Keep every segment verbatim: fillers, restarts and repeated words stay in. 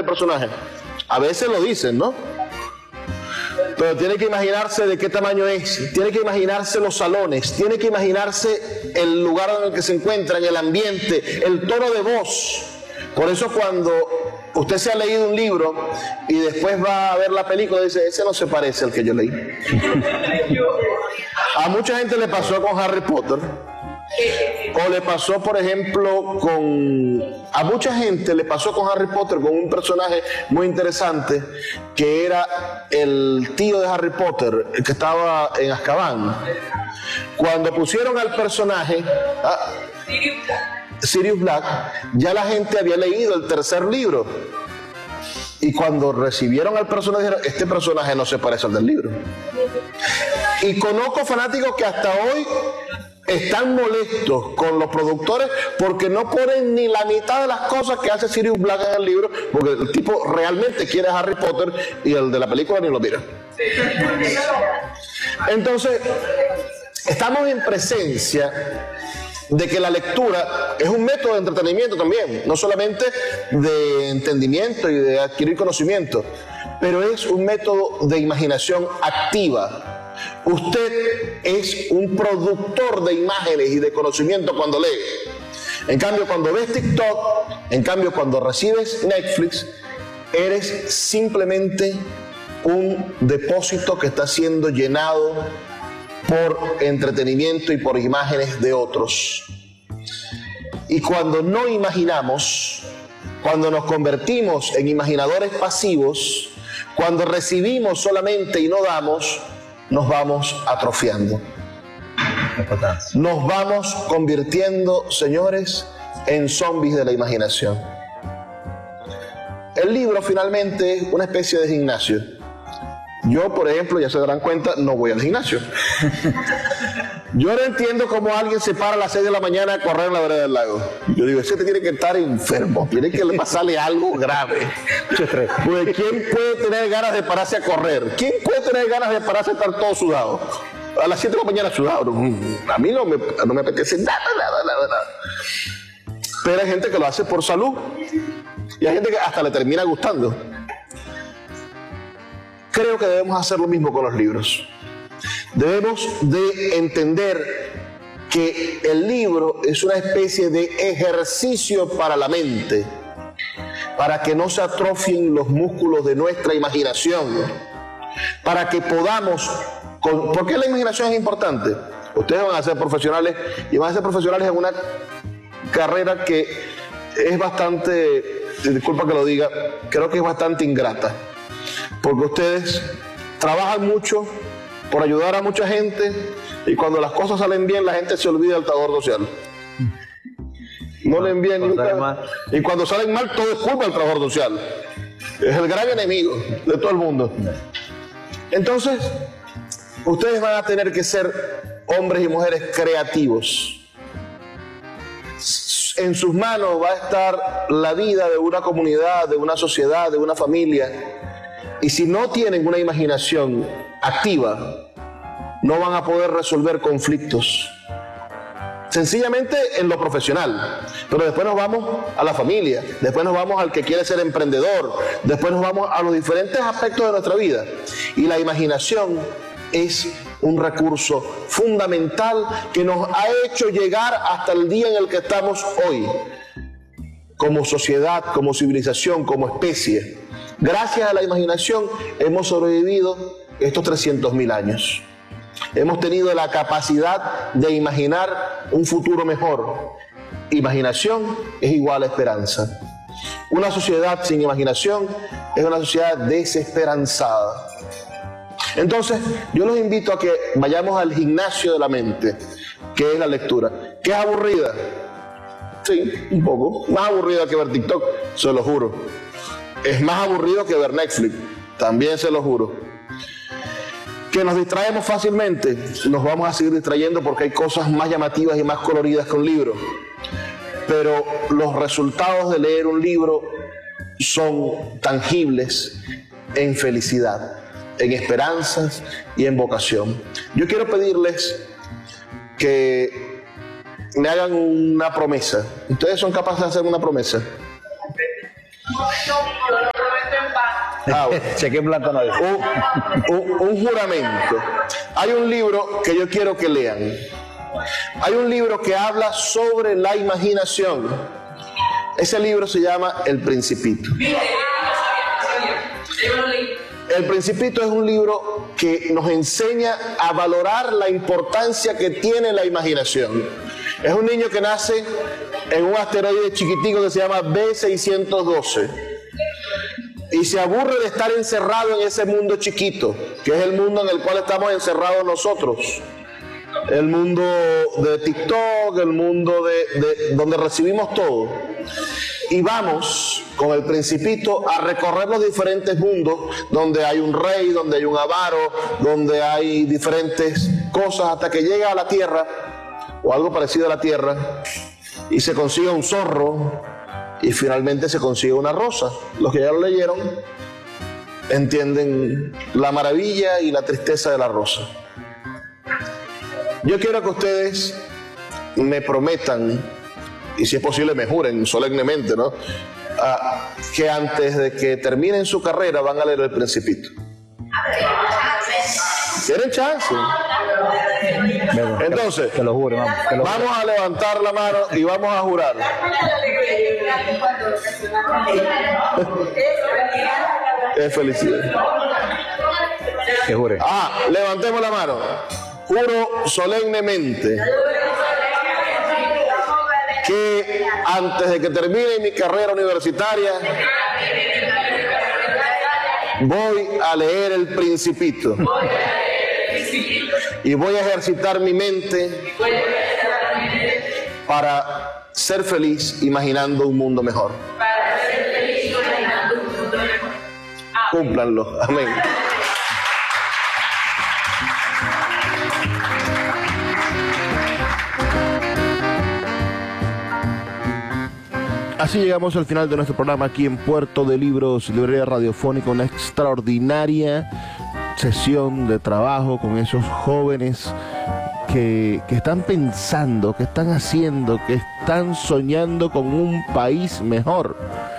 del personaje. A veces lo dicen, ¿no? Pero tiene que imaginarse de qué tamaño es, tiene que imaginarse los salones, tiene que imaginarse el lugar en el que se encuentran, el ambiente, el tono de voz. Por eso cuando usted se ha leído un libro y después va a ver la película y dice, ese no se parece al que yo leí. A mucha gente le pasó con Harry Potter. O le pasó, por ejemplo, con... A mucha gente le pasó con Harry Potter, con un personaje muy interesante, que era el tío de Harry Potter, el que estaba en Azkaban. Cuando pusieron al personaje, ah, Sirius Black, ya la gente había leído el tercer libro. Y cuando recibieron al personaje, dijeron, este personaje no se parece al del libro. Y conozco fanáticos que hasta hoy están molestos con los productores porque no ponen ni la mitad de las cosas que hace Sirius Black en el libro, porque el tipo realmente quiere a Harry Potter y el de la película ni lo mira. Entonces, estamos en presencia de que la lectura es un método de entretenimiento también, no solamente de entendimiento y de adquirir conocimiento, pero es un método de imaginación activa. Usted es un productor de imágenes y de conocimiento cuando lee. En cambio, cuando ves TikTok, en cambio, cuando recibes Netflix, eres simplemente un depósito que está siendo llenado por entretenimiento y por imágenes de otros. Y cuando no imaginamos, cuando nos convertimos en imaginadores pasivos, cuando recibimos solamente y no damos, nos vamos atrofiando. Nos vamos convirtiendo, señores, en zombies de la imaginación. El libro finalmente es una especie de gimnasio. Yo, por ejemplo, ya se darán cuenta, no voy al gimnasio. Yo no entiendo cómo alguien se para a las seis de la mañana a correr en la vereda del lago. Yo digo, ese tiene que estar enfermo, tiene que pasarle algo grave. Porque ¿quién puede tener ganas de pararse a correr? ¿Quién puede tener ganas de pararse a estar todo sudado? A las siete de la mañana sudado. A mí no me, no me apetece nada, nada, nada, nada. Pero hay gente que lo hace por salud. Y hay gente que hasta le termina gustando. Creo que debemos hacer lo mismo con los libros. Debemos de entender que el libro es una especie de ejercicio para la mente, para que no se atrofien los músculos de nuestra imaginación, para que podamos... Con, ¿por qué la imaginación es importante? Ustedes van a ser profesionales y van a ser profesionales en una carrera que es bastante, disculpa que lo diga, creo que es bastante ingrata, porque ustedes trabajan mucho por ayudar a mucha gente y cuando las cosas salen bien la gente se olvida del trabajador social. No le envían nunca. Y cuando salen mal todo es culpa del trabajador social. Es el gran enemigo de todo el mundo. Entonces, ustedes van a tener que ser hombres y mujeres creativos. En sus manos va a estar la vida de una comunidad, de una sociedad, de una familia. Y si no tienen una imaginación activa, no van a poder resolver conflictos. Sencillamente en lo profesional. Pero después nos vamos a la familia, después nos vamos al que quiere ser emprendedor, después nos vamos a los diferentes aspectos de nuestra vida. Y la imaginación es un recurso fundamental que nos ha hecho llegar hasta el día en el que estamos hoy, como sociedad, como civilización, como especie. Gracias a la imaginación hemos sobrevivido estos trescientos mil años. Hemos tenido la capacidad de imaginar un futuro mejor. Imaginación es igual a esperanza. Una sociedad sin imaginación es una sociedad desesperanzada. Entonces, yo los invito a que vayamos al gimnasio de la mente, que es la lectura. ¿Que es aburrida? Sí, un poco. Más aburrida que ver TikTok, se lo juro. Es más aburrido que ver Netflix, también se lo juro. Que nos distraemos fácilmente, nos vamos a seguir distrayendo porque hay cosas más llamativas y más coloridas que un libro. Pero los resultados de leer un libro son tangibles en felicidad, en esperanzas y en vocación. Yo quiero pedirles que me hagan una promesa. ¿Ustedes son capaces de hacer una promesa? Ah, bueno. Cheque en blanco no dice. Un, un, un juramento. Hay un libro que yo quiero que lean. Hay un libro que habla sobre la imaginación. Ese libro se llama El Principito. El Principito es un libro que nos enseña a valorar la importancia que tiene la imaginación. Es un niño que nace en un asteroide chiquitico que se llama B seiscientos doce y se aburre de estar encerrado en ese mundo chiquito, que es el mundo en el cual estamos encerrados nosotros. El mundo de TikTok, el mundo de, de donde recibimos todo. Y vamos con el Principito a recorrer los diferentes mundos donde hay un rey, donde hay un avaro, donde hay diferentes cosas, hasta que llega a la tierra o algo parecido a la tierra y se consigue un zorro y finalmente se consigue una rosa. Los que ya lo leyeron entienden la maravilla y la tristeza de la rosa. Yo quiero que ustedes me prometan, y si es posible me juren solemnemente, ¿no? Ah, que antes de que terminen su carrera van a leer El Principito. ¿Tienen chance? Entonces, que lo jure, vamos, que lo vamos a levantar la mano y vamos a jurar. Es felicidad. Que jure. Ah, levantemos la mano. Juro solemnemente que antes de que termine mi carrera universitaria voy a leer El Principito y voy a ejercitar mi mente para ser feliz imaginando un mundo mejor. Cúmplanlo. Amén. Así llegamos al final de nuestro programa aquí en Puerto de Libros, Librería Radiofónica, una extraordinaria sesión de trabajo con esos jóvenes que, que están pensando, que están haciendo, que están soñando con un país mejor.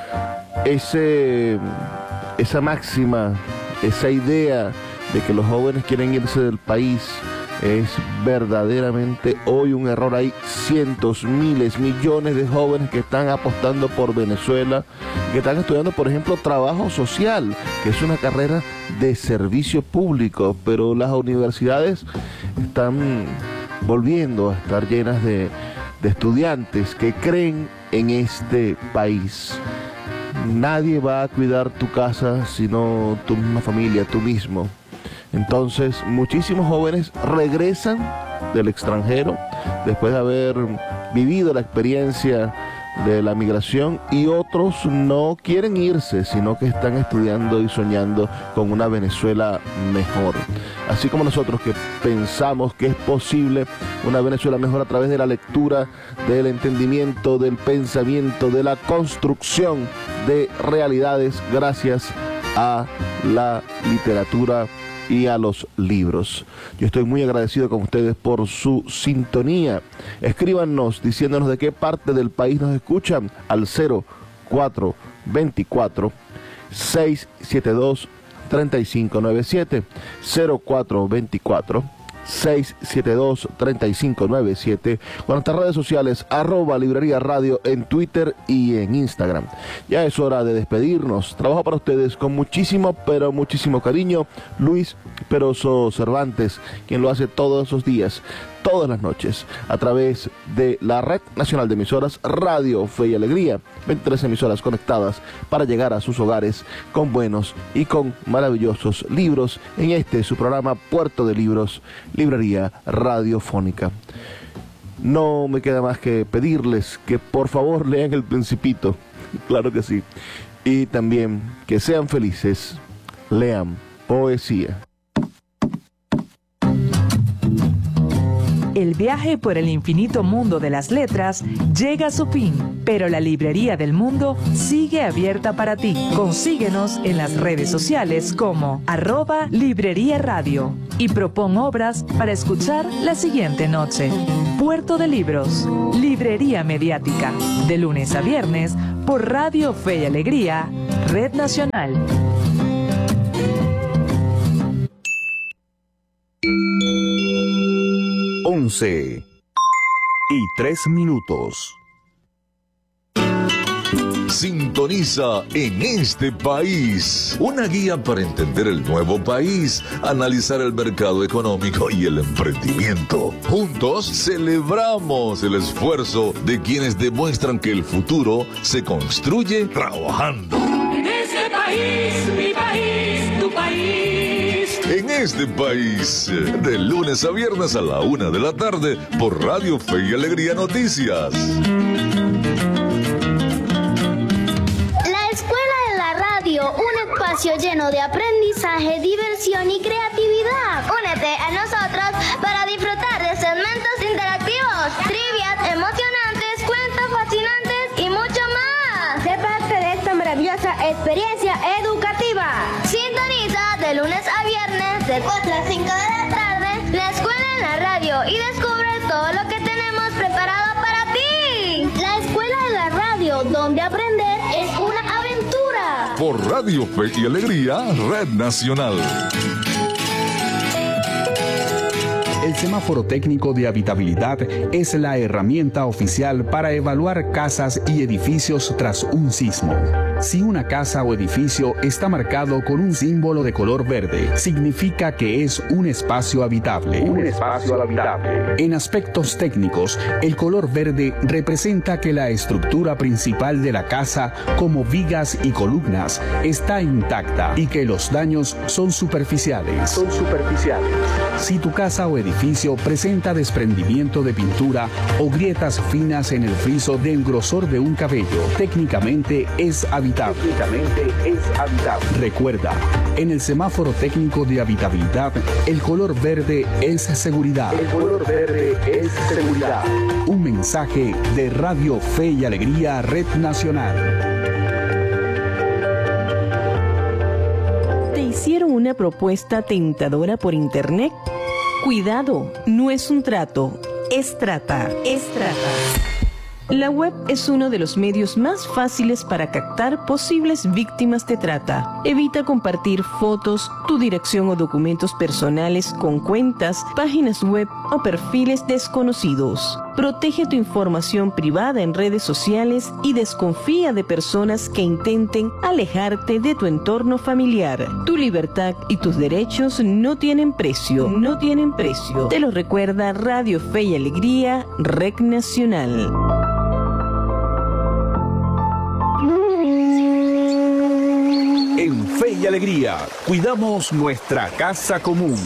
Ese, esa máxima, esa idea de que los jóvenes quieren irse del país es verdaderamente hoy un error. Hay cientos, miles, millones de jóvenes que están apostando por Venezuela, que están estudiando, por ejemplo, trabajo social, que es una carrera de servicio público, pero las universidades están volviendo a estar llenas de, de estudiantes que creen en este país. Nadie va a cuidar tu casa sino tu misma familia, tú mismo. Entonces, muchísimos jóvenes regresan del extranjero después de haber vivido la experiencia de la migración, y otros no quieren irse, sino que están estudiando y soñando con una Venezuela mejor. Así como nosotros que pensamos que es posible una Venezuela mejor a través de la lectura, del entendimiento, del pensamiento, de la construcción de realidades gracias a la literatura y a los libros. Yo estoy muy agradecido con ustedes por su sintonía. Escríbanos diciéndonos de qué parte del país nos escuchan al cero cuatro veinticuatro, seiscientos setenta y dos, treinta y cinco noventa y siete, cero cuatro veinticuatro, seiscientos setenta y dos, treinta y cinco noventa y siete, con nuestras redes sociales, arroba Librería Radio en Twitter y en Instagram. Ya es hora de despedirnos. Trabajo para ustedes con muchísimo, pero muchísimo cariño, Luis Peroso Cervantes, quien lo hace todos los días, todas las noches, a través de la Red Nacional de Emisoras Radio Fe y Alegría, veintitrés emisoras conectadas para llegar a sus hogares con buenos y con maravillosos libros en este su programa Puerto de Libros, Librería Radiofónica. No me queda más que pedirles que por favor lean El Principito, claro que sí, y también que sean felices, lean poesía. El viaje por el infinito mundo de las letras llega a su fin, pero la Librería del Mundo sigue abierta para ti. Consíguenos en las redes sociales como arroba Librería Radio y propon obras para escuchar la siguiente noche. Puerto de Libros, Librería Mediática, de lunes a viernes por Radio Fe y Alegría, Red Nacional. once y tres minutos. Sintoniza En Este País, una guía para entender el nuevo país, analizar el mercado económico y el emprendimiento. Juntos celebramos el esfuerzo de quienes demuestran que el futuro se construye trabajando. En este país, mi país, tu país. En Este País, de lunes a viernes a la una de la tarde por Radio Fe y Alegría Noticias. Un espacio lleno de aprendizaje, diversión y creatividad. Únete a nosotros para disfrutar de segmentos interactivos, trivias emocionantes, cuentos fascinantes y mucho más. Sé parte de esta maravillosa experiencia educativa. Sintoniza de lunes a viernes de cuatro a cinco de la tarde la escuela en la radio y descubre todo lo que tenemos preparado para ti. La escuela en la radio, donde aprender es una aventura. Por Radio Fe y Alegría, Red Nacional. El semáforo técnico de habitabilidad es la herramienta oficial para evaluar casas y edificios tras un sismo. Si una casa o edificio está marcado con un símbolo de color verde, significa que es un espacio habitable. Un espacio habitable. En aspectos técnicos, el color verde representa que la estructura principal de la casa, como vigas y columnas, está intacta y que los daños son superficiales. Son superficiales. Si tu casa o edificio presenta desprendimiento de pintura o grietas finas en el friso del grosor de un cabello, técnicamente es habitable. Técnicamente es habitable. Recuerda, en el semáforo técnico de habitabilidad, el color verde es seguridad. El color verde es seguridad. Un mensaje de Radio Fe y Alegría, Red Nacional. ¿Te hicieron una propuesta tentadora por internet? Cuidado, no es un trato, es trata, es trata. La web es uno de los medios más fáciles para captar posibles víctimas de trata. Evita compartir fotos, tu dirección o documentos personales con cuentas, páginas web o perfiles desconocidos. Protege tu información privada en redes sociales y desconfía de personas que intenten alejarte de tu entorno familiar. Tu libertad y tus derechos no tienen precio, no tienen precio. Te lo recuerda Radio Fe y Alegría, Red Nacional. En Fe y Alegría, cuidamos nuestra casa común.